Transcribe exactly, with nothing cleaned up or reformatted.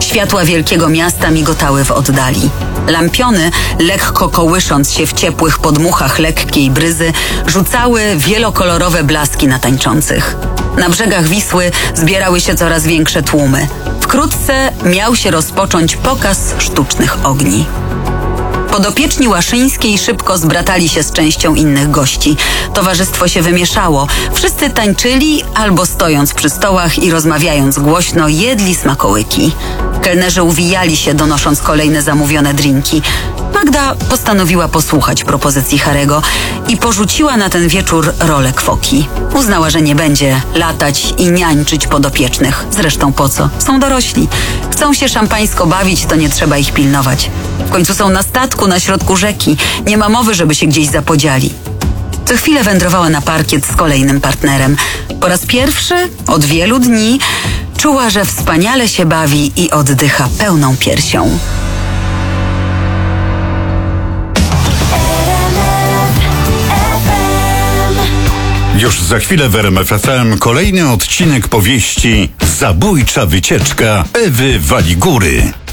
Światła wielkiego miasta migotały w oddali. Lampiony, lekko kołysząc się w ciepłych podmuchach lekkiej bryzy, rzucały wielokolorowe blaski na tańczących. Na brzegach Wisły zbierały się coraz większe tłumy. Wkrótce miał się rozpocząć pokaz sztucznych ogni. Podopieczni Łaszyńskiej szybko zbratali się z częścią innych gości. Towarzystwo się wymieszało. Wszyscy tańczyli albo stojąc przy stołach i rozmawiając głośno jedli smakołyki. Kelnerzy uwijali się, donosząc kolejne zamówione drinki. Magda postanowiła posłuchać propozycji Harego i porzuciła na ten wieczór rolę kwoki. Uznała, że nie będzie latać i niańczyć podopiecznych. Zresztą po co? Są dorośli. Chcą się szampańsko bawić, to nie trzeba ich pilnować. W końcu są na statku na środku rzeki. Nie ma mowy, żeby się gdzieś zapodziali. Co chwilę wędrowała na parkiet z kolejnym partnerem. Po raz pierwszy od wielu dni czuła, że wspaniale się bawi i oddycha pełną piersią. Już za chwilę w R M F F M kolejny odcinek powieści Zabójcza wycieczka Ewy Waligury.